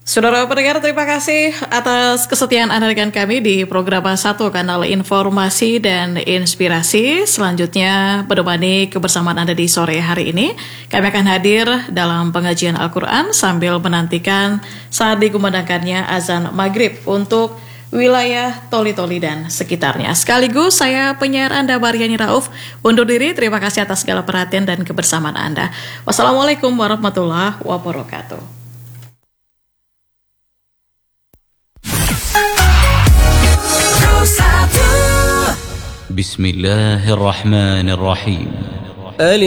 Saudara pendengar, terima kasih atas kesetiaan Anda dengan kami di program 1 Kanal Informasi dan Inspirasi. Selanjutnya, menemani kebersamaan Anda di sore hari ini, kami akan hadir dalam pengajian Al-Quran sambil menantikan saat dikumandangkannya azan maghrib untuk wilayah Toli-Toli dan sekitarnya. Sekaligus saya penyiar Anda Maryani Rauf undur diri. Terima kasih atas segala perhatian dan kebersamaan Anda. Wassalamualaikum warahmatullahi wabarakatuh. بسم الله الرحمن الرحيم